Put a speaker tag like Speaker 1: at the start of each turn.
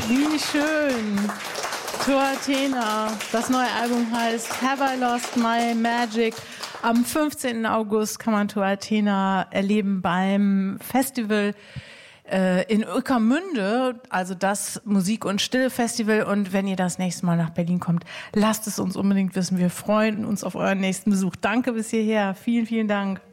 Speaker 1: Wie schön. Tour Athena. Das neue Album heißt Have I Lost My Magic. Am 15. August kann man Tour Athena erleben beim Festival in Ueckermünde, also das Musik- und Stille-Festival. Und wenn ihr das nächste Mal nach Berlin kommt, lasst es uns unbedingt wissen. Wir freuen uns auf euren nächsten Besuch. Danke bis hierher. Vielen, vielen Dank.